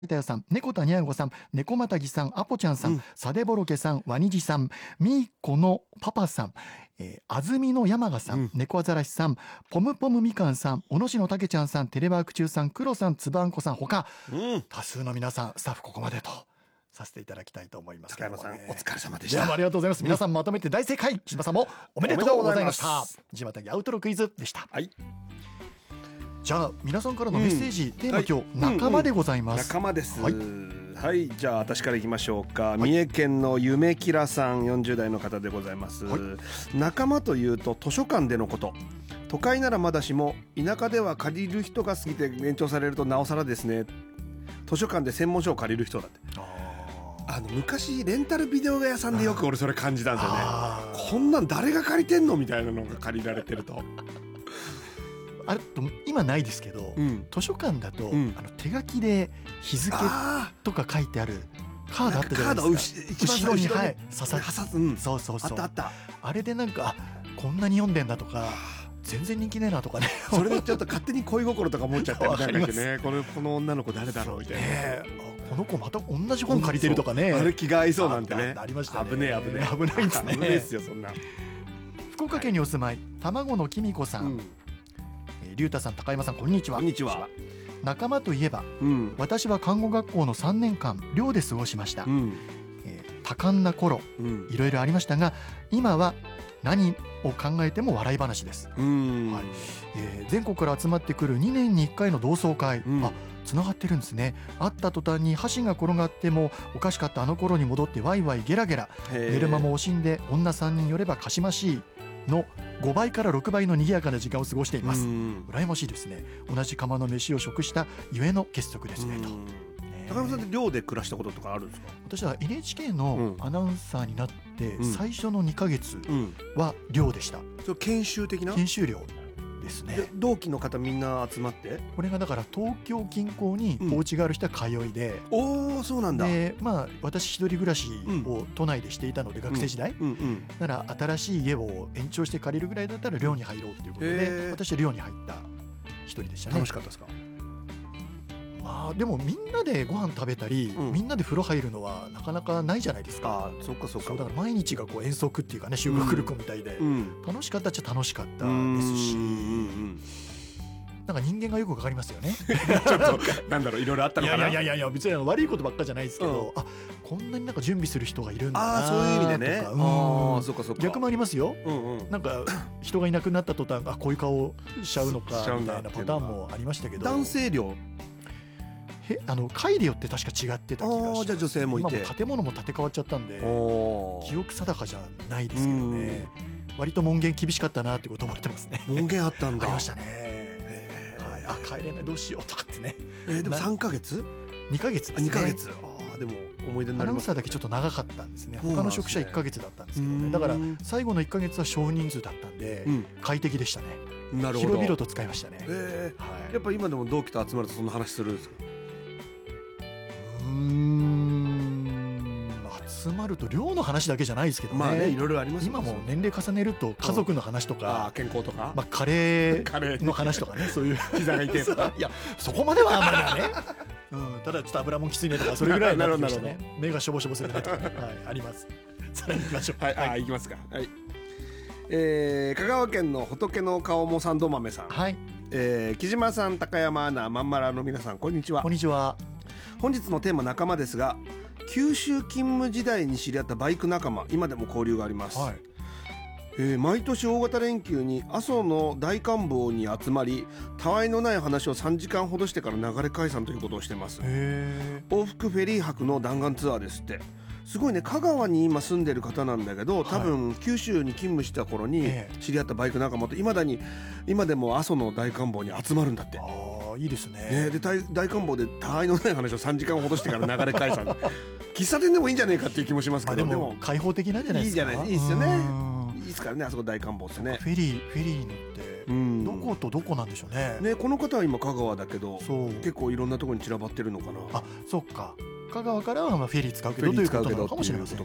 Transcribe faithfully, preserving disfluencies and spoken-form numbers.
たよさん、猫田にゃんごさん、猫またぎさん、アポちゃんさん、 うん、 サデボロケさん、ワニジさん、ミーコのパパさん、えー、あずみの山賀さん、 うん猫アザラシさん、ポムポムみかんさん、小野市のたけちゃんさん、テレワーク中さん、クロさん、つばんこさん、ほかうん多数の皆さん、スタッフここまでとさせていただきたいと思いますけ高どもね。 山さんお疲れ様でしいやた。 ありがとうございます。皆さんまとめて大正解。島さんもおめでとうございましたおめでとうございます。 地またぎアウトロクイズでした。 はい、 じゃあ皆さんからのメッセージ、 うんテーマ、 はい今日仲間でございます。 仲間です。 ははいい、じゃあ私からいきましょうか。三重県の夢キラさん、よんじゅう代の方でございます。 はい仲間というと図書館でのこと。都会ならまだしも田舎では借りる人が過ぎて延長されるとなおさらですね。図書館で専門書を借りる人だって。あの昔レンタルビデオ屋さんでよく俺それ感じたんですよね。 あーこんなん誰が借りてんのみたいなのが借りられてると、 あれと今ないですけど、 うん、 図書館だと、 うんあの手書きで日付あとか書いてあるカあードあったじゃないカードをですか。 一番後ろに、 後ろにはい、刺さ挟む、うん、 そうそうそうあったあった。 あれでなんかあこんなに読んでんだとか全然人気ねえなとかねそれでちょっと勝手に恋心とか持っちゃったりなんかしてわかね、このこの女の子誰だろうみたいな、 ねえあこの子また同じ本借りてるとかね。 あれ気が合いそうなんてね。 あありましたね。 危ねえ危ねえ危ないですね。 危ねえですよそんな。 福岡県にお住まい、卵のきみこさん、 うん、 えー龍太さん、高山さん、こんにちは。 こんにちは。 仲間といえば、 うん私は看護学校のさんねんかん寮で過ごしました。 うんえー多感な頃、 うんいろいろありましたが、今は何を考えても笑い話です。 うんはいえー全国から集まってくるにねんにいっかいの同窓会、 うんあつながってるんですね。会った途端に箸が転がってもおかしかったあの頃に戻ってワイワイゲラゲラ、 へえ寝る間も惜しんで女さんにん寄ればかしましいのごばいからろくばいの賑やかな時間を過ごしています。 うん羨ましいですね。同じ釜の飯を食したゆえの結束ですね、と。 うんね高山さんって寮で暮らしたこととかあるんですか？ 私は エヌエイチケー のうんアナウンサーになってうん最初のにかげつうんは寮でした。 それ研修的な研修寮ですね。 で同期の方みんな集まってこれがだから東京近郊にお家がある人は通いで、 おおそうなんだ。 でまあ私一人暮らしを都内でしていたので、学生時代、 うんうんなら新しい家を延長して借りるぐらいだったら寮に入ろうということへで、 ー私は寮に入った一人でしたね。 楽しかったですか？ まあでもみんなでご飯食べたり、 うんみんなで風呂入るのはなかなかないじゃないですか。 ああそっかそっか。 そうだから毎日がこう遠足っていうかね、修学旅行みたいで、 うん楽しかったっちゃ楽しかったうんですし、 うんうんなんか人間がよくわかりますよね。 ちょっとなんだろういろいろあったいのかな。 やいやいやいや別に悪いことばっかじゃないですけど、あこんなになんか準備する人がいるんだなああそういう意味でね。 とか、 あうんあそっかそっか。 逆もありますよ。 うんうん。 なんか人がいなくなった途端あこういう顔しちゃうのかしちゃうんみたいなだっていうのがパターンもありましたけど、 男性寮。 へあの会でよって確か違ってた気がします。 ああじゃあ女性もいて。 今も建物も建て替わっちゃったんでお記憶定かじゃないですけどね、割と門限厳しかったなってことを覚えてますね。 門限あったんだ。 ありましたね。 へーはい、あ帰れないどうしようとかってね。 えーでも三ヶ月？ にかげつですね。 あ二ヶ月。ああでも思い出になります。 アナウンサーだけちょっと長かったんですね。 そうなんですね他の職種はいっかげつだったんですけどうーんね。だから最後のいっかげつは少人数だったんで、 うん快適でしたね。 なるほど。 広々と使いましたね。 えーはいやっぱ今でも同期と集まるとそんな話するんですか？ うーん集まると寮の話だけじゃないですけどね。 まあねいろいろあります今も年齢重ねると家族の話とああか、 健康とか。 まあ、カレカレーーの話とかねそういう膝が痛いとか。 いやそこまではあんまりはね、うん、ただちょっと油もんきついねとかそれぐらいになってましたなるね。目がしょぼしょぼするねとか、ねはい、ありますさらに行きましょう。 はい、あ、行きますか。はい。えー、香川県の仏の顔もサンド豆さん。 はい、 えー、木島さん、高山アナ、まんまらの皆さん、こんにちはこん。にちは。 本日のテーマ仲間ですが、九州勤務時代に知り合ったバイク仲間、今でも交流があります。 はい、 えー毎年大型連休に阿蘇の大観峰に集まり、たわいのない話をさんじかんほどしてから流れ解散ということをしてます。 へ往復フェリー泊の弾丸ツアーですって。すごいね。香川に今住んでる方なんだけど、多分九州に勤務した頃にええ知り合ったバイク仲間と今だに今でも阿蘇の大観峰に集まるんだって。 ああいいですね。 ね、で大大観峰でたわいのない話をさんじかんほどしてから流れ解散喫茶店でもいいんじゃないかっていう気もしますまあ、 けど、 でも開放的なんじゃないですか。 いいじゃないいいですよねうんいいですからね、あそこ大観峰ってね。 フェリーフェリーに乗ってうんどことどこなんでしょうね。 ね、この方は今香川だけどそう結構いろんなところに散らばってるのかな。 あそっか香川からはまあフェリー使うけどフェリー使うけどということなのかもしれません